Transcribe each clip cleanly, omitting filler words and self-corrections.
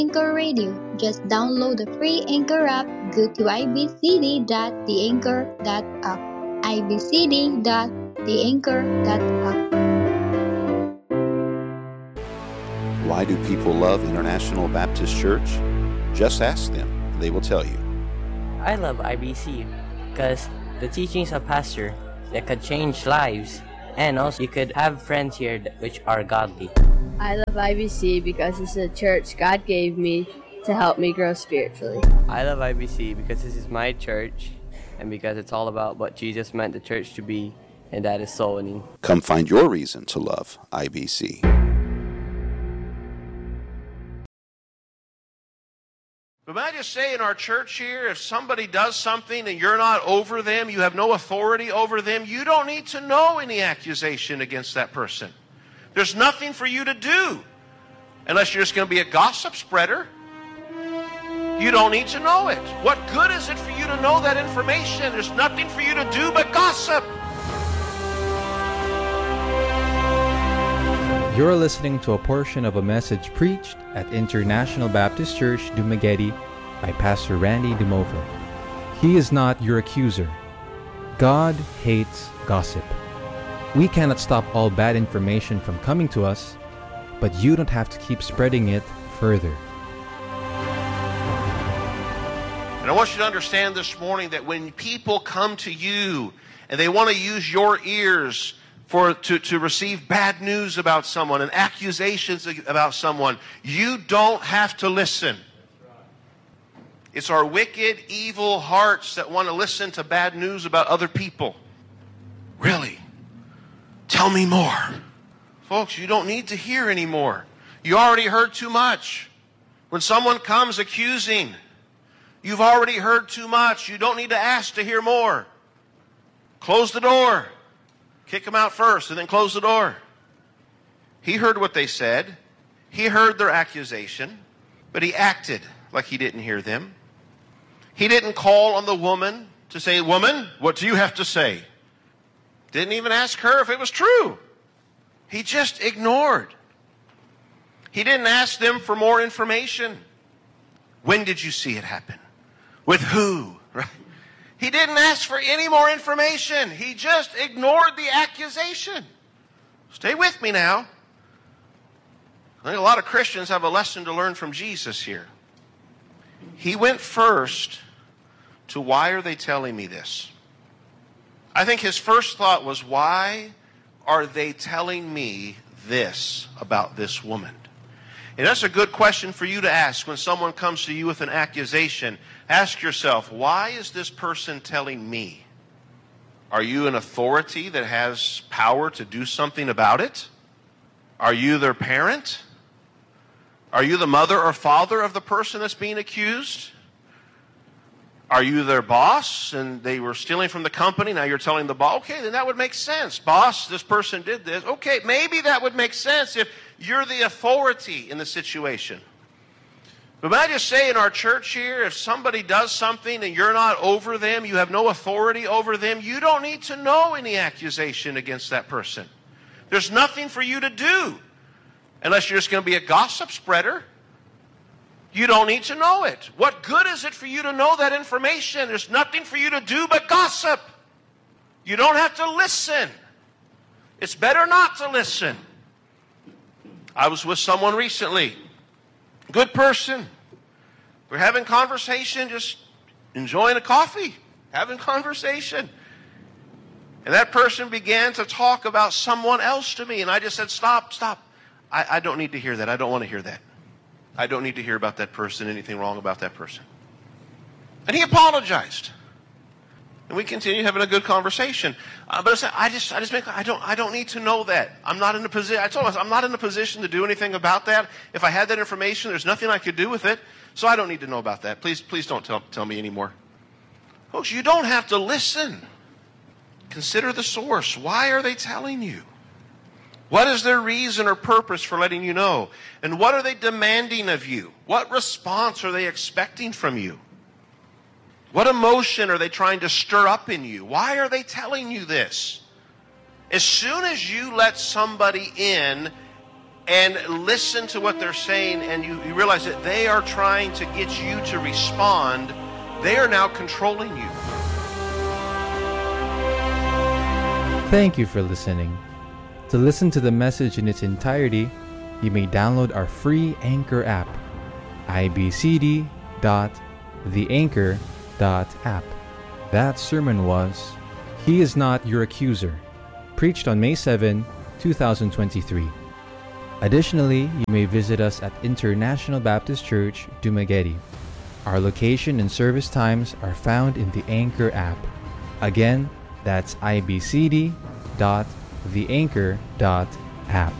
Anchor Radio. Just download the free Anchor app, go to ibcd.theanchor.app, ibcd.theanchor.app. Why do people love International Baptist Church? Just ask them, they will tell you. I love IBC because the teachings of pastor that could change lives, and also you could have friends here which are godly. I love IBC because it's a church God gave me to help me grow spiritually. I love IBC because this is my church and because it's all about what Jesus meant the church to be, and that is soul winning. Come find your reason to love IBC. But may I just say, in our church here, if somebody does something and you're not over them, you have no authority over them, you don't need to know any accusation against that person. There's nothing for you to do unless you're just going to be a gossip spreader. You don't need to know it. What good is it for you to know that information? There's nothing for you to do but gossip. You're listening to a portion of a message preached at International Baptist Church, Dumaguete by Pastor Randy DeMova. He is not your accuser. God hates gossip. We cannot stop all bad information from coming to us, but you don't have to keep spreading it further. And I want you to understand this morning that when people come to you and they want to use your ears to receive bad news about someone and accusations about someone, you don't have to listen. It's our wicked, evil hearts that want to listen to bad news about other people. Really? Tell me more. Folks, you don't need to hear anymore. You already heard too much. When someone comes accusing, you've already heard too much. You don't need to ask to hear more. Close the door. Kick them out first and then close the door. He heard what they said. He heard their accusation, but he acted like he didn't hear them. He didn't call on the woman to say, "Woman, what do you have to say?" Didn't even ask her if it was true. He just ignored. He didn't ask them for more information. When did you see it happen? With who? Right? He didn't ask for any more information. He just ignored the accusation. Stay with me now. I think a lot of Christians have a lesson to learn from Jesus here. He went first to, why are they telling me this? I think his first thought was, why are they telling me this about this woman? And that's a good question for you to ask when someone comes to you with an accusation. Ask yourself, why is this person telling me? Are you an authority that has power to do something about it? Are you their parent? Are you the mother or father of the person that's being accused? Are you their boss and they were stealing from the company? Now you're telling the boss, okay, then that would make sense. Boss, this person did this. Okay, maybe that would make sense if you're the authority in the situation. But may I just say, in our church here, if somebody does something and you're not over them, you have no authority over them, you don't need to know any accusation against that person. There's nothing for you to do unless you're just going to be a gossip spreader. You don't need to know it. What good is it for you to know that information? There's nothing for you to do but gossip. You don't have to listen. It's better not to listen. I was with someone recently. Good person. We're having conversation, just enjoying a coffee, having conversation. And that person began to talk about someone else to me. And I just said, stop. I don't need to hear that. I don't want to hear that. I don't need to hear about that person, anything wrong about that person. And he apologized. And we continued having a good conversation. But I don't need to know that. I'm not in a position. I told him I'm not in a position to do anything about that. If I had that information, there's nothing I could do with it. So I don't need to know about that. Please don't tell me anymore. Folks, you don't have to listen. Consider the source. Why are they telling you? What is their reason or purpose for letting you know? And what are they demanding of you? What response are they expecting from you? What emotion are they trying to stir up in you? Why are they telling you this? As soon as you let somebody in and listen to what they're saying, and you realize that they are trying to get you to respond. They are now controlling you. Thank you for listening. To listen to the message in its entirety, you may download our free Anchor app, ibcd.theanchor.app. That sermon was He is Not Your Accuser, preached on May 7, 2023. Additionally, you may visit us at International Baptist Church, Dumaguete. Our location and service times are found in the Anchor app. Again, that's ibcd.theanchor.app.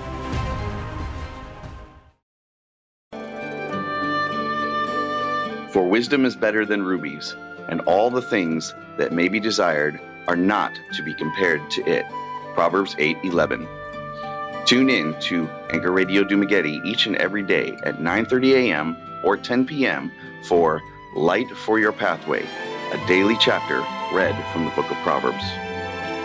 For wisdom is better than rubies, and all the things that may be desired are not to be compared to it. Proverbs 8:11. Tune in to Anchor Radio Dumaguete each and every day at 9:30 a.m. or 10 p.m. for Light for Your Pathway, a daily chapter read from the book of Proverbs.